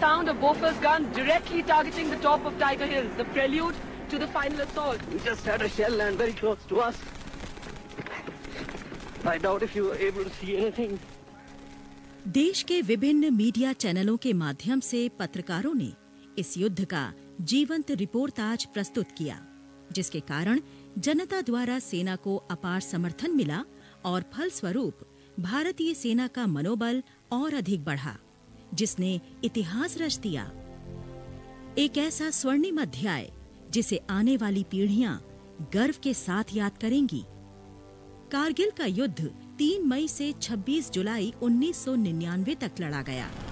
sound of Bofors gun directly targeting the top of Tiger Hill, the prelude to the final assault. We just had a shell land very close to us. I doubt if you were able to see anything. देश के विभिन्न media चैनलों के माध्यम से पत्रकारों ने इस युद्ध का जीवंत रिपोर्टाज प्रस्तुत किया, जिसके कारण जनता द्वारा सेना को अपार समर्थन मिला और फलस्वरूप भारतीय सेना का मनोबल और अधिक बढ़ा, जिसने इतिहास रच दिया। एक ऐसा स्वर्णिम अध्याय जिसे आने वाली पीढ़ियां गर्व के साथ याद करेंगी। कारगिल का युद्ध 3 मई से 26 जुलाई 1999 तक लड़ा गया।